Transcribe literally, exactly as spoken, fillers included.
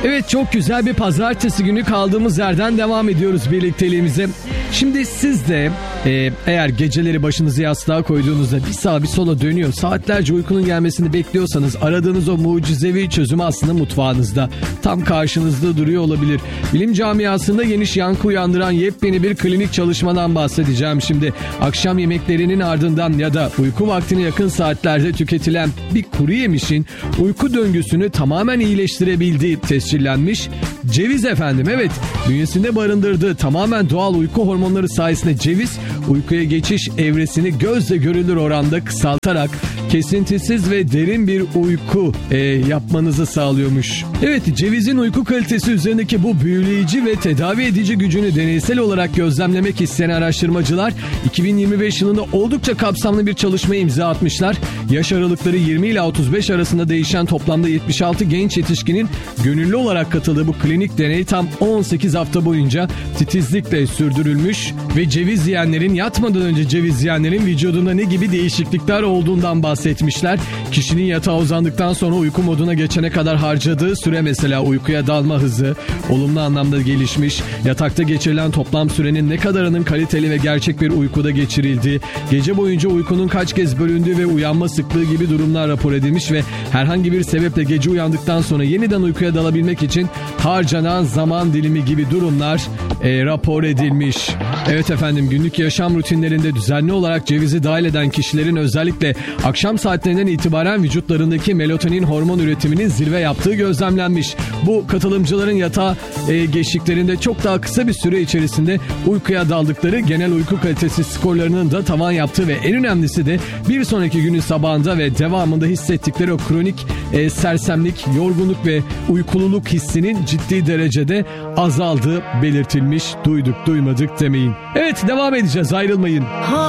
Evet, çok güzel bir pazartesi günü kaldığımız yerden devam ediyoruz birlikteliğimize. Şimdi siz de e, eğer geceleri başınızı yastığa koyduğunuzda bir sağa bir sola dönüyor, saatlerce uykunun gelmesini bekliyorsanız aradığınız o mucizevi çözüm aslında mutfağınızda. Tam karşınızda duruyor olabilir. Bilim camiasında geniş yankı uyandıran yepyeni bir klinik çalışmadan bahsedeceğim şimdi. Akşam yemeklerinin ardından ya da uyku vaktine yakın saatlerde tüketilen bir kuru yemişin uyku döngüsünü tamamen iyileştirebildiği tescillenmiş. Ceviz efendim, evet, bünyesinde barındırdığı tamamen doğal uyku hormonları sayesinde ceviz uykuya geçiş evresini gözle görülür oranda kısaltarak kesintisiz ve derin bir uyku e, yapmanızı sağlıyormuş. Evet, cevizin uyku kalitesi üzerindeki bu büyüleyici ve tedavi edici gücünü deneysel olarak gözlemlemek isteyen araştırmacılar iki bin yirmi beş yılında oldukça kapsamlı bir çalışmaya imza atmışlar. Yaş aralıkları yirmi ila otuz beş arasında değişen toplamda yetmiş altı genç yetişkinin gönüllü olarak katıldığı bu klinik deney tam on sekiz hafta boyunca titizlikle sürdürülmüş ve ceviz yiyenlerin, yatmadan önce ceviz yiyenlerin vücudunda ne gibi değişiklikler olduğundan bahsetmişler. Kişinin yatağa uzandıktan sonra uyku moduna geçene kadar harcadığı süre, mesela uykuya dalma hızı olumlu anlamda gelişmiş, yatakta geçirilen toplam sürenin ne kadarının kaliteli ve gerçek bir uykuda geçirildiği, gece boyunca uykunun kaç kez bölündüğü ve uyanma sıklığı gibi durumlar rapor edilmiş ve herhangi bir sebeple gece uyandıktan sonra yeniden uykuya dalabilmek için harcanan zaman dilimi gibi durumlar e, rapor edilmiş. Evet efendim, günlük yaşam rutinlerinde düzenli olarak cevizi dahil eden kişilerin özellikle akşam saatlerinden itibaren vücutlarındaki melatonin hormon üretiminin zirve yaptığı gözlemlenmiş. Bu katılımcıların yatağa e, geçtiklerinde çok daha kısa bir süre içerisinde uykuya daldıkları, genel uyku kalitesi skorlarının da tavan yaptığı ve en önemlisi de bir sonraki günün sabahında ve devamında hissettikleri o kronik e, sersemlik, yorgunluk ve uykululuk hissinin ciddi derecede azaldığı belirtilmiş. Duyduk duymadık demeyin. Evet, devam edeceğiz, ayrılmayın.